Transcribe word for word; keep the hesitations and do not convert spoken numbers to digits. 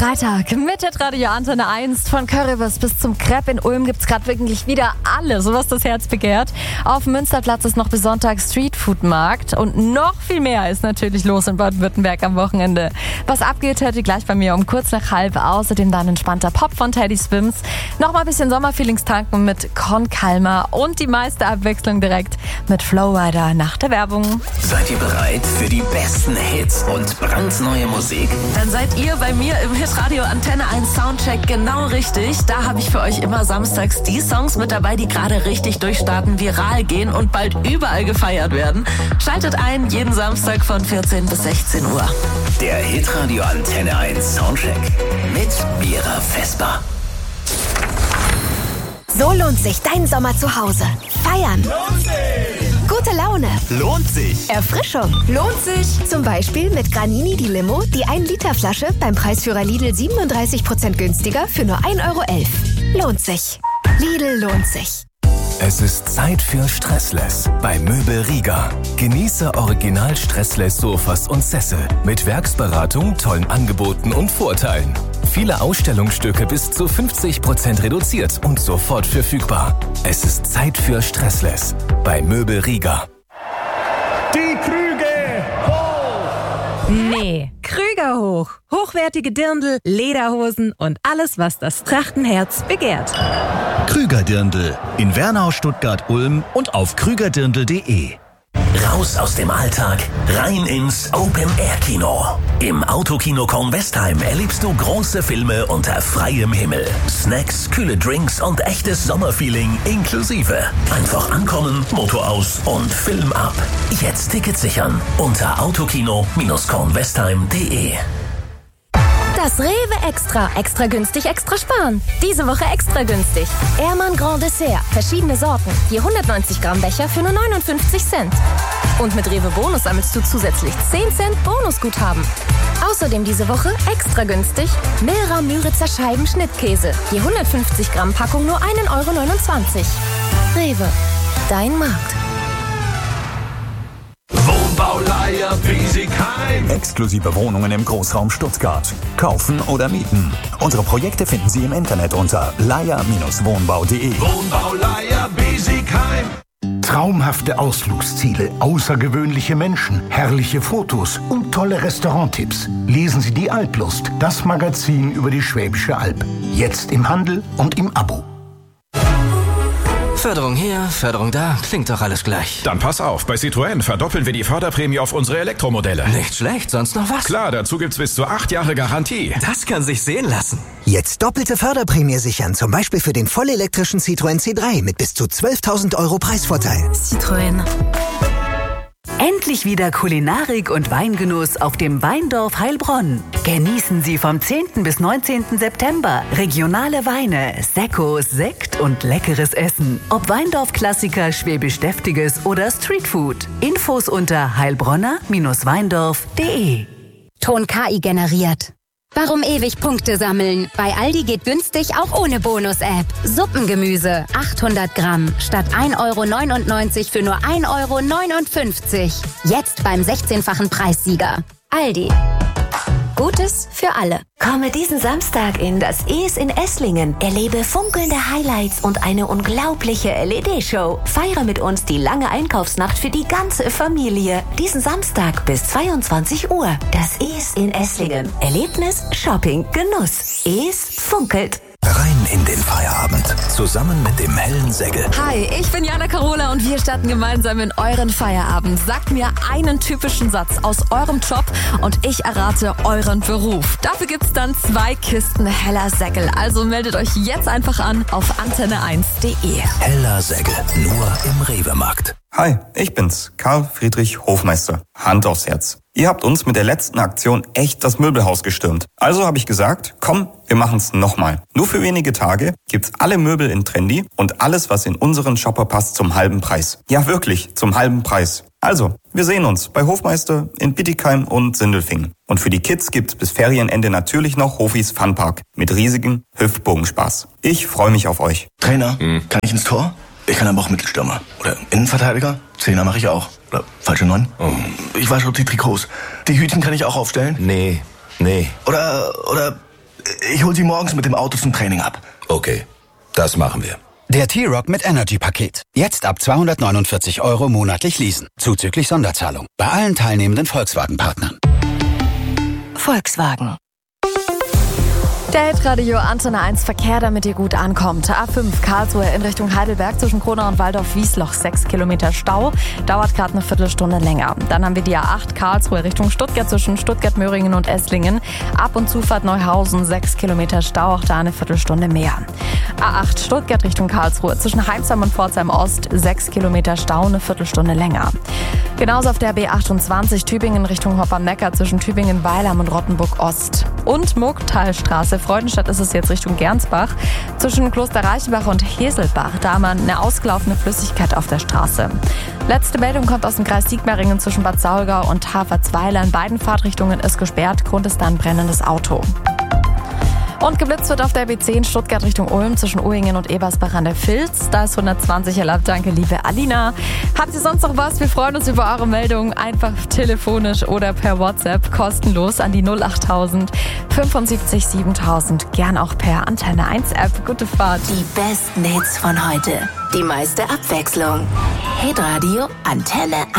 Freitag mit der Radio Antenne eins. Von Currywurst bis zum Crepe in Ulm gibt's gerade wirklich wieder alles, was das Herz begehrt. Auf dem Münsterplatz ist noch bis Sonntag Streetfood-Markt und noch viel mehr ist natürlich los in Baden-Württemberg am Wochenende. Was abgeht, hört ihr gleich bei mir um kurz nach halb. Außerdem dann entspannter Pop von Teddy Swims. Nochmal ein bisschen Sommerfeelings tanken mit Con Calma und die meiste Abwechslung direkt mit Flowrider nach der Werbung. Seid ihr bereit für die besten Hits und brandneue Musik? Dann seid ihr bei mir im Hitradio Antenne eins Soundcheck genau richtig. Da habe ich für euch immer samstags die Songs mit dabei, die gerade richtig durchstarten, viral gehen und bald überall gefeiert werden. Schaltet ein, jeden Samstag von vierzehn bis sechzehn Uhr. Der Hitradio Antenne eins Soundcheck mit Mira Vesper. So lohnt sich dein Sommer zu Hause. Feiern. Lohnt sich. Gute Laune. Lohnt sich. Erfrischung. Lohnt sich. Zum Beispiel mit Granini die Limo, die ein Liter Flasche beim Preisführer Lidl siebenunddreißig Prozent günstiger für nur ein Euro elf. Lohnt sich. Lidl lohnt sich. Es ist Zeit für Stressless bei Möbel Riga. Genieße original Stressless Sofas und Sessel mit Werksberatung, tollen Angeboten und Vorteilen. Viele Ausstellungsstücke bis zu fünfzig Prozent reduziert und sofort verfügbar. Es ist Zeit für Stressless bei Möbel Riga. Die Krüge hoch! Nee, Krüger hoch. Hochwertige Dirndl, Lederhosen und alles, was das Trachtenherz begehrt. Krüger Dirndl in Wernau, Stuttgart, Ulm und auf krügerdirndl punkt de. Raus aus dem Alltag, rein ins Open-Air-Kino. Im Autokino Kornwestheim erlebst du große Filme unter freiem Himmel. Snacks, kühle Drinks und echtes Sommerfeeling inklusive. Einfach ankommen, Motor aus und Film ab. Jetzt Tickets sichern unter autokino kornwestheim punkt de. Das Rewe Extra. Extra günstig, extra sparen. Diese Woche extra günstig. Ehrmann Grand Dessert. Verschiedene Sorten. Je hundertneunzig Gramm Becher für nur neunundfünfzig Cent. Und mit Rewe Bonus sammelst du zusätzlich zehn Cent Bonusguthaben. Außerdem diese Woche extra günstig Milra Müritzer Scheiben Schnittkäse. Je hundertfünfzig Gramm Packung nur ein Euro neunundzwanzig. Rewe. Dein Markt. Wohnbauleiher Biesigheim. Exklusive Wohnungen im Großraum Stuttgart. Kaufen oder mieten. Unsere Projekte finden Sie im Internet unter leier Wohnbau punkt de. Wohnbauleiher Biesigheim. Traumhafte Ausflugsziele, außergewöhnliche Menschen, herrliche Fotos und tolle Restauranttipps. Lesen Sie die Alplust, das Magazin über die Schwäbische Alb. Jetzt im Handel und im Abo. Förderung hier, Förderung da, klingt doch alles gleich. Dann pass auf, bei Citroën verdoppeln wir die Förderprämie auf unsere Elektromodelle. Nicht schlecht, sonst noch was? Klar, dazu gibt's bis zu acht Jahre Garantie. Das kann sich sehen lassen. Jetzt doppelte Förderprämie sichern, zum Beispiel für den vollelektrischen Citroën C drei mit bis zu zwölftausend Euro Preisvorteil. Citroën. Endlich wieder Kulinarik und Weingenuss auf dem Weindorf Heilbronn. Genießen Sie vom zehnten bis neunzehnten September regionale Weine, Sekkos, Sekt und leckeres Essen. Ob Weindorf-Klassiker, Schwäbisch-Deftiges oder Streetfood. Infos unter heilbronner Weindorf punkt de. Ton K I generiert. Warum ewig Punkte sammeln? Bei Aldi geht günstig auch ohne Bonus-App. Suppengemüse, achthundert Gramm, statt ein Euro neunundneunzig für nur ein Euro neunundfünfzig. Jetzt beim sechzehnfachen Preissieger. Aldi. Gutes für alle. Komme diesen Samstag in das Es in Esslingen. Erlebe funkelnde Highlights und eine unglaubliche L E D-Show. Feiere mit uns die lange Einkaufsnacht für die ganze Familie. Diesen Samstag bis zweiundzwanzig Uhr. Das Es in Esslingen. Erlebnis, Shopping, Genuss. Es funkelt. Rein in den Feierabend. Zusammen mit dem hellen Segel. Hi, ich bin Jana Carola und wir starten gemeinsam in euren Feierabend. Sagt mir einen typischen Satz aus eurem Job und ich errate euren Beruf. Dafür gibt's dann zwei Kisten heller Segel. Also meldet euch jetzt einfach an auf antenne eins punkt de. Heller Segel. Nur im Rewe-Markt. Hi, ich bin's, Karl Friedrich Hofmeister. Hand aufs Herz. Ihr habt uns mit der letzten Aktion echt das Möbelhaus gestürmt. Also habe ich gesagt, komm, wir machen's nochmal. Nur für wenige Tage gibt's alle Möbel in Trendy und alles, was in unseren Shopper passt, zum halben Preis. Ja, wirklich, zum halben Preis. Also, wir sehen uns bei Hofmeister in Bietigheim und Sindelfingen. Und für die Kids gibt's bis Ferienende natürlich noch Hofis Funpark mit riesigem Hüftbogenspaß. Ich freue mich auf euch. Trainer, mhm. kann ich ins Tor? Ich kann aber auch Mittelstürmer. Oder Innenverteidiger. Zehner mache ich auch. Oder falsche Neun. Oh. Ich wasche die Trikots. Die Hütchen kann ich auch aufstellen. Nee, nee. Oder, oder Ich hol Sie morgens mit dem Auto zum Training ab. Okay, das machen wir. Der T-Rock mit Energy-Paket. Jetzt ab zweihundertneunundvierzig Euro monatlich leasen. Zuzüglich Sonderzahlung. Bei allen teilnehmenden Volkswagen-Partnern. Volkswagen. Der Hitradio Antenne eins Verkehr, damit ihr gut ankommt. A fünf Karlsruhe in Richtung Heidelberg zwischen Kronau und Waldorf-Wiesloch. sechs Kilometer Stau. Dauert gerade eine Viertelstunde länger. Dann haben wir die A acht Karlsruhe Richtung Stuttgart zwischen Stuttgart-Möhringen und Esslingen. Ab- und Zufahrt Neuhausen. sechs Kilometer Stau. Auch da eine Viertelstunde mehr. A acht Stuttgart Richtung Karlsruhe zwischen Heimsheim und Pforzheim Ost. sechs Kilometer Stau. Eine Viertelstunde länger. Genauso auf der B achtundzwanzig Tübingen Richtung Hoppernegger zwischen Tübingen-Weilheim und Rottenburg Ost. Und Murgtalstraße. Freudenstadt ist es jetzt Richtung Gernsbach. Zwischen Kloster Reichenbach und Heselbach. Da haben wir eine ausgelaufene Flüssigkeit auf der Straße. Letzte Meldung kommt aus dem Kreis Sigmaringen zwischen Bad Saulgau und Haferzweiler. In beiden Fahrtrichtungen ist gesperrt. Grund ist dann ein brennendes Auto. Und geblitzt wird auf der B zehn Stuttgart Richtung Ulm zwischen Uhingen und Ebersbach an der Vilz. Da ist hundertzwanzig erlaubt. Danke, liebe Alina. Habt ihr sonst noch was? Wir freuen uns über eure Meldungen. Einfach telefonisch oder per WhatsApp kostenlos an die null achttausend fünfundsiebzig siebentausend. Gern auch per Antenne eins App. Gute Fahrt. Die besten Hits von heute. Die meiste Abwechslung. Hitradio Antenne